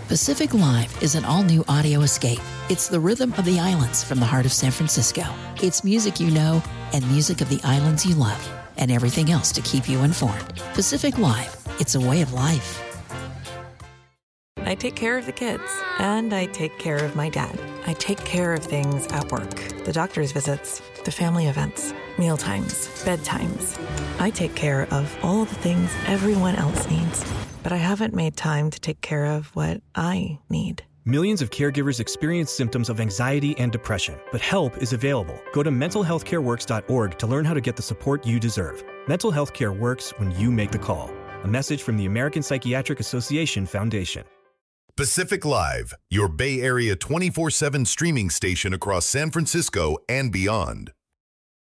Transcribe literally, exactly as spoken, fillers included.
Pacific Live is an all-new audio escape. It's the rhythm of the islands from the heart of San Francisco. It's music you know and music of the islands you love, and everything else to keep you informed. Pacific Live, it's a way of life. I take care of the kids, and I take care of my dad. I take care of things at work. The doctor's visits, the family events, mealtimes, bedtimes. I take care of all the things everyone else needs. But I haven't made time to take care of what I need. Millions of caregivers experience symptoms of anxiety and depression, but help is available. Go to mental health care works dot org to learn how to get the support you deserve. Mental health care works when you make the call. A message from the American Psychiatric Association Foundation. Pacific Live, your Bay Area twenty-four seven streaming station across San Francisco and beyond.